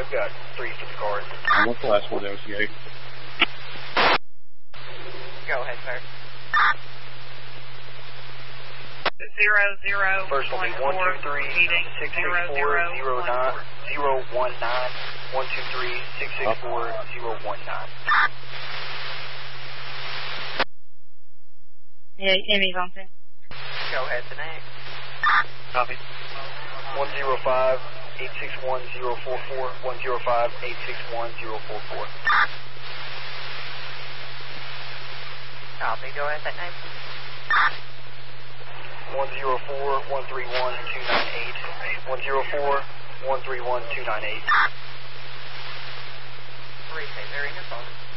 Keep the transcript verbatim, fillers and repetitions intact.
I've got three for the card. What's the last one, O C A? Go ahead, sir. Zero, zero, First will one, be one, four, two, three, meeting, six, six, zero, four, zero, zero, one, nine, four. zero, one, nine, one, two, three, six, six, four, zero, one, nine. Yeah, Amy's on scene. Go ahead, the name. Copy. one zero five, eight six one, zero four four, one zero five, eight six one, zero four four. Copy. Go ahead, that name. one zero four, one three one, two nine eight. one zero four, one three one, two nine eight. Three, say, there in your phone.